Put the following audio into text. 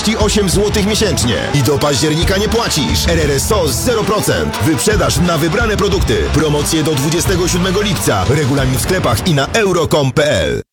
38 zł miesięcznie. I do października nie płacisz. RRSO 0%. Wyprzedaż na wybrane produkty. Promocje do 27 lipca. Regulamin w sklepach i na euro.com.pl.